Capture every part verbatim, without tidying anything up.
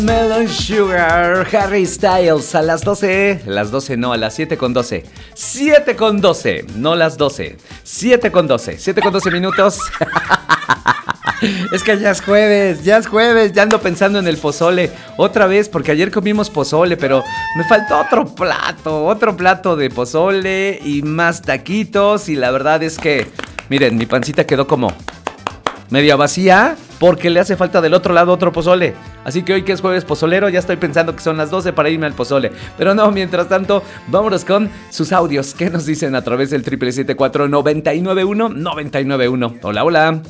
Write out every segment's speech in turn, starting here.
Melon Sugar, Harry Styles a las doce, las doce no, a las siete con doce, siete con doce, no las doce, siete con doce, siete con doce minutos. Es que ya es jueves, ya es jueves, ya ando pensando en el pozole otra vez, porque ayer comimos pozole, pero me faltó otro plato, otro plato de pozole y más taquitos, y la verdad es que, miren, mi pancita quedó como media vacía porque le hace falta del otro lado otro pozole. Así que hoy, que es jueves pozolero, ya estoy pensando que son las doce para irme al pozole. Pero no, mientras tanto, vámonos con sus audios. ¿Qué nos dicen a través del siete siete cuatro, nueve nueve uno, nueve nueve uno? Hola, hola.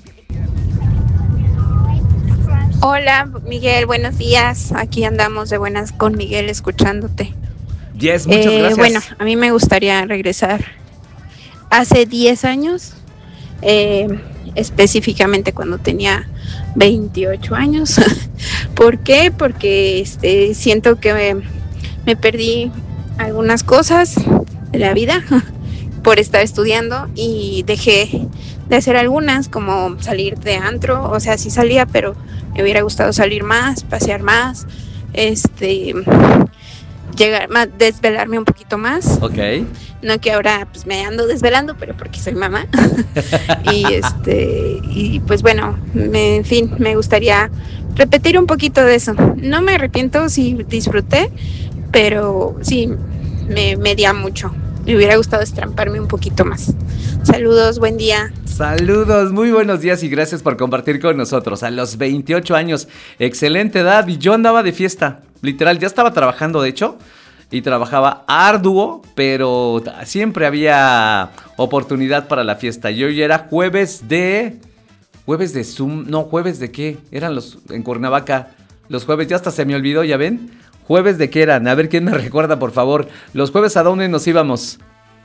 Hola, Miguel, buenos días. Aquí andamos de buenas con Miguel escuchándote. Yes, muchas eh, gracias. Bueno, a mí me gustaría regresar hace diez años. Eh, específicamente cuando tenía veintiocho años. ¿Por qué? Porque este, siento que me, me perdí algunas cosas de la vida por estar estudiando y dejé de hacer algunas, como salir de antro. O sea, sí salía, pero me hubiera gustado salir más, pasear más, este, llegar más, desvelarme un poquito más. Ok. No que ahora pues me ando desvelando, pero porque soy mamá. y este y pues bueno, me, en fin, me gustaría repetir un poquito de eso. No me arrepiento, sí disfruté, pero sí me medía mucho. Me hubiera gustado estramparme un poquito más. Saludos, buen día. Saludos, muy buenos días y gracias por compartir con nosotros. A los veintiocho años, excelente edad, y yo andaba de fiesta, literal, ya estaba trabajando de hecho. Y trabajaba arduo, pero siempre había oportunidad para la fiesta. Y hoy era jueves de... Jueves de Zoom... No, ¿jueves de qué? Eran los... En Cuernavaca. Los jueves, ya hasta se me olvidó, ¿ya ven? ¿Jueves de qué eran? A ver, ¿quién me recuerda, por favor? Los jueves, ¿a dónde nos íbamos?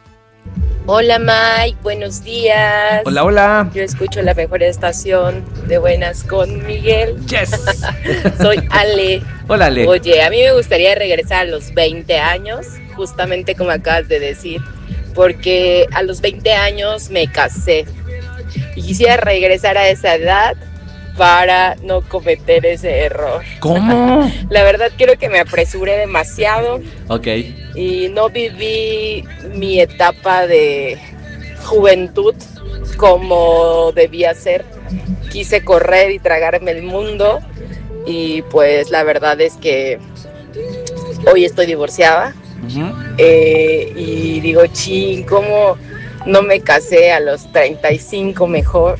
Hola Mike, buenos días. Hola, hola. Yo escucho la mejor estación de Buenas con Miguel. Yes. Soy Ale. Hola, Ale. Oye, a mí me gustaría regresar a los veinte años, justamente como acabas de decir, porque a los veinte años me casé y quisiera regresar a esa edad para no cometer ese error. ¿Cómo? La verdad creo que me apresuré demasiado. Ok. Y no viví mi etapa de juventud como debía ser. Quise correr y tragarme el mundo y pues la verdad es que hoy estoy divorciada. Uh-huh. eh, y digo, chin, ¿cómo no me casé a los treinta y cinco mejor?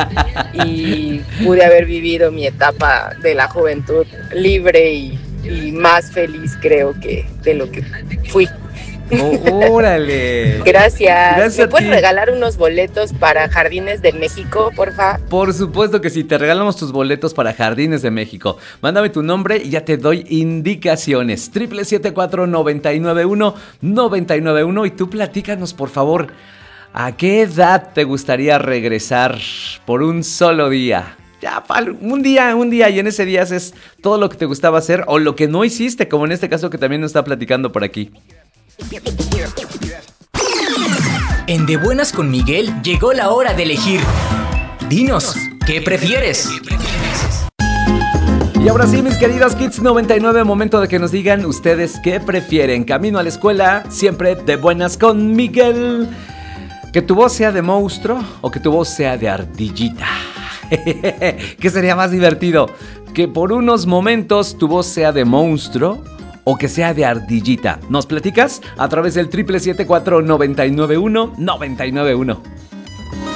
Y pude haber vivido mi etapa de la juventud libre y, y más feliz, creo, que de lo que fui. Oh, órale. Gracias. Gracias. ¿Me puedes regalar unos boletos para Jardines de México, porfa? Por supuesto que sí, te regalamos tus boletos para Jardines de México. Mándame tu nombre y ya te doy indicaciones. siete siete cuatro, nueve nueve uno, nueve nueve uno. Y tú platícanos, por favor, ¿a qué edad te gustaría regresar por un solo día? Ya, un día, un día, y en ese día haces todo lo que te gustaba hacer o lo que no hiciste, como en este caso que también nos está platicando por aquí. En De Buenas con Miguel llegó la hora de elegir. Dinos, ¿qué prefieres? Y ahora sí, mis queridos Kids noventa y nueve, momento de que nos digan ustedes qué prefieren. Camino a la escuela, siempre De Buenas con Miguel. ¿Que tu voz sea de monstruo o que tu voz sea de ardillita? ¿Qué sería más divertido? ¿Que por unos momentos tu voz sea de monstruo o que sea de ardillita? ¿Nos platicas? A través del siete siete cuatro, nueve nueve uno, nueve nueve uno.